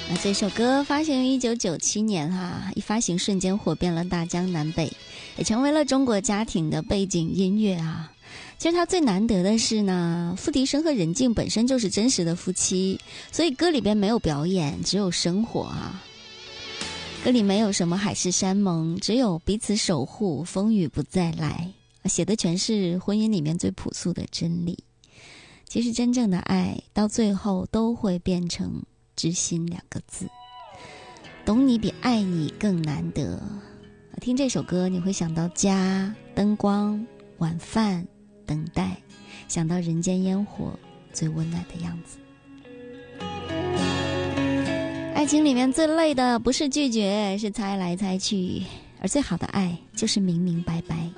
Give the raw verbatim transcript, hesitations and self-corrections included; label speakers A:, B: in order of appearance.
A: 那这首歌发行于一九九七年哈，一发行瞬间火遍了大江南北，也成为了中国家庭的背景音乐啊。其实它最难得的是呢，付笛声和任静本身就是真实的夫妻，所以歌里边没有表演，只有生活啊。歌里没有什么海誓山盟，只有彼此守护，风雨不再来，写的全是婚姻里面最朴素的真理。其实真正的爱到最后都会变成知心两个字，懂你比爱你更难得。听这首歌你会想到家、灯光、晚饭、等待，想到人间烟火最温暖的样子。爱情里面最累的不是拒绝，是猜来猜去，而最好的爱就是明明白白。